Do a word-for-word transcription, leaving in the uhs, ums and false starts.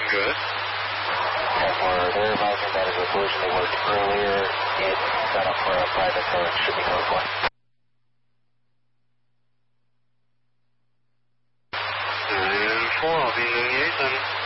Good. And for their advising that is a collision they worked earlier, it's set up for a private, so it should be code one. And four, I'll be in the liaison.